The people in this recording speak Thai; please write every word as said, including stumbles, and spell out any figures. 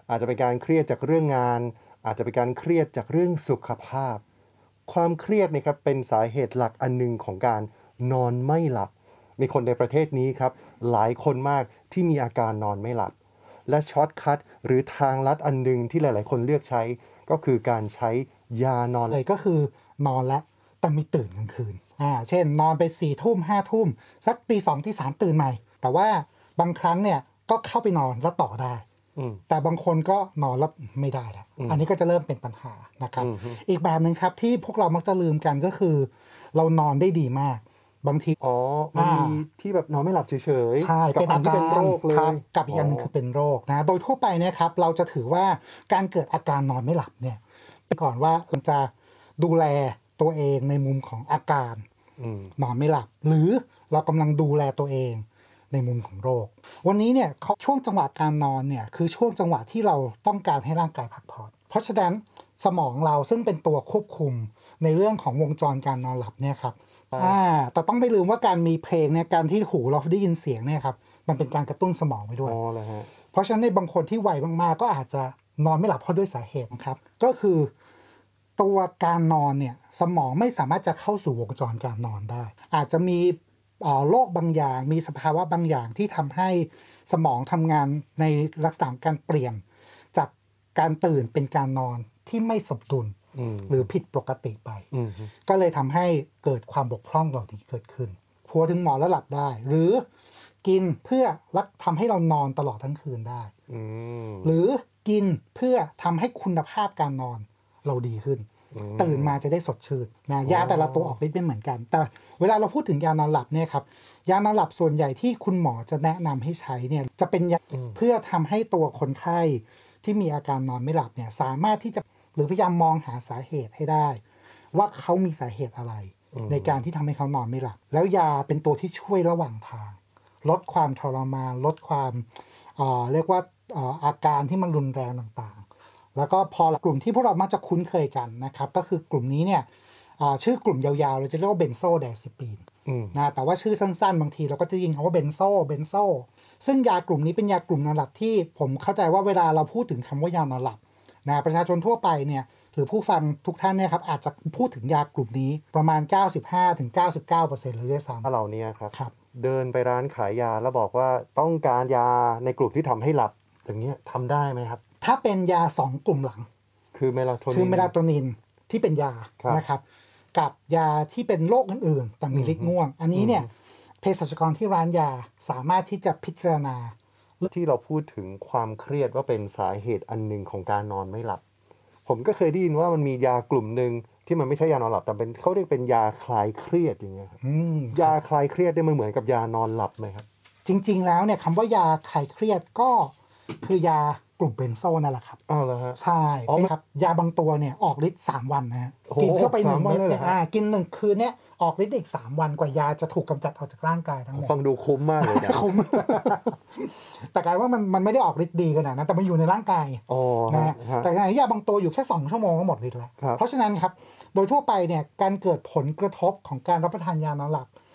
อาจจะเป็นการเครียดจากเรื่องงานอาจจะเป็นการเครียดจากเรื่องสุขภาพความเครียดนี่ครับเป็นสาเหตุหลักอันหนึ่งของการนอนไม่หลับมีคนในประเทศนี้ครับหลายคนมากที่มีอาการนอนไม่หลับและช็อตคัทหรือทางลัดอันหนึ่งที่หลายๆคนเลือกใช้ก็คือการใช้ยานอนเลยก็คือนอนแล้วแต่ไม่ตื่นกลางคืนอ่าเช่นนอนไปสี่ทุ่มห้าทุ่มสักตีสองตีสามตื่นใหม่แต่ว่าบางครั้งเนี่ยก็เข้าไปนอนแล้วต่อได้แต่บางคนก็นอนแล้วไม่ได้แล้วอันนี้ก็จะเริ่มเป็นปัญหานะครับอีกแบบหนึ่งครับที่พวกเรามักจะลืมกันก็คือเรานอนได้ดีมากบางทีอ๋อมันมีที่แบบนอนไม่หลับเฉยๆใช่เป็นอาการเป็นโรคเลยกับอีกอย่างนึงคือเป็นโรคนะโดยทั่วไปเนี่ยครับเราจะถือว่าการเกิดอาการนอนไม่หลับเนี่ยไปก่อนว่ามันจะดูแลตัวเองในมุมของอาการนอนไม่หลับหรือเรากำลังดูแลตัวเองในมุมของโรควันนี้เนี่ยช่วงจังหวะการนอนเนี่ยคือช่วงจังหวะที่เราต้องการให้ร่างกายพักผ่อนเพราะฉะนั้นสมองเราซึ่งเป็นตัวควบคุมในเรื่องของวงจรการนอนหลับเนี่ยครับอ่าแต่ต้องไม่ลืมว่าการมีเพลงเนี่ยการที่หูเราได้ยินเสียงเนี่ยครับมันเป็นการกระตุ้นสมองไปด้วยอ๋อเหรอฮะเพราะฉะนั้นในบางคนที่ไวมากๆก็อาจจะนอนไม่หลับเพราะด้วยสาเหตุนะครับก็คือตัวการนอนเนี่ยสมองไม่สามารถจะเข้าสู่วงจรการนอนได้อาจจะมีโรคบางอย่างมีสภาวะบางอย่างที่ทำให้สมองทำงานในลักษณะการเปลี่ยนจากการตื่นเป็นการนอนที่ไม่สมดุลหรือผิดปกติไปก็เลยทำให้เกิดความบกพร่องเหล่านี้เกิดขึ้นพัวถึงหมอนแล้วหลับได้หรือกินเพื่อรักทำให้เรานอนตลอดทั้งคืนได้หรือกินเพื่อทำให้คุณภาพการนอนเราดีขึ้นตื่นมาจะได้สดชื่นนะยาแต่ละตัวออกฤทธิ์ไม่เหมือนกันแต่เวลาเราพูดถึงยานอนหลับเนี่ยครับยานอนหลับส่วนใหญ่ที่คุณหมอจะแนะนำให้ใช้เนี่ยจะเป็นยาเพื่อทำให้ตัวคนไข้ที่มีอาการนอนไม่หลับเนี่ยสามารถที่จะหรือพยายามมองหาสาเหตุให้ได้ว่าเขามีสาเหตุอะไรในการที่ทำให้เขานอนไม่หลับแล้วยาเป็นตัวที่ช่วยระหว่างทางลดความทรมานลดความเอ่อเรียกว่าเอ่ออาการที่มันรุนแรงต่างๆแล้วก็พอกลุ่มที่พวกเรามักจะคุ้นเคยกันนะครับก็คือกลุ่มนี้เนี่ยชื่อกลุ่มยาวๆเราจะเรียกว่าเบนโซไดอะซิปีนนะแต่ว่าชื่อสั้นๆบางทีเราก็จะยินคำว่าเบนโซเบนโซซึ่งยากลุ่มนี้เป็นยากลุ่มนอนหลับที่ผมเข้าใจว่าเวลาเราพูดถึงคำว่ายานอนหลับนะประชาชนทั่วไปเนี่ยหรือผู้ฟังทุกท่านเนี่ยครับอาจจะพูดถึงยากลุ่มนี้ประมาณ เก้าสิบห้าถึงเก้าสิบเก้าเปอร์เซ็นต์ เลยด้วยซ้ำถ้าเราเนี่ยครับเดินไปร้านขายยาแล้วบอกว่าต้องการยาในกลุ่มที่ทำให้หลับอย่างเงี้ยทำได้ไหมครับถ้าเป็นยาสองกลุ่มหลังคือเมลาโทนินคือเมลาโทนินที่เป็นยานะครับกับยาที่เป็นโรคอื่นๆแต่มีฤทธิ์ง่วงอันนี้เนี่ยเภสัชกรที่ร้านยาสามารถที่จะพิจารณาที่เราพูดถึงความเครียดว่าเป็นสาเหตุอันหนึ่งของการนอนไม่หลับผมก็เคยได้ยินว่ามันมียากลุ่มหนึ่งที่มันไม่ใช่ยานอนหลับแต่เป็นเขาเรียกเป็นยาคลายเครียดอย่างเงี้ยครับยาคลายเครียดเนี่ยมันเหมือนกับยานอนหลับไหมครับจริงๆแล้วเนี่ยคำว่ายาคลายเครียดก็คือยากลุ่มเบนโซนั่นแหละครับอ้าวเหรอฮะใช่ครับยาบางตัวเนี่ยออกฤทธิ์สามวันนะฮะกินเข้าไปหนึ่งเม็ดเนี่ยกินหนึ่งคืนเนี่ยออกฤทธิ์อีกสามวันกว่ายาจะถูกกำจัดออกจากร่างกายทั้งหมดฟังดูคุ้มมากเลยนะคุ้มแต่กลายว่ามันมันไม่ได้ออกฤทธิ์ดีขนาดนั้นแต่มันอยู่ในร่างกายนะแต่ในยาบางตัวอยู่แค่สองชั่วโมงก็หมดฤทธิ์แล้วเพราะฉะนั้นครับโดยทั่วไปเนี่ยการเกิดผลกระทบของการรับประทานยานอนหลับ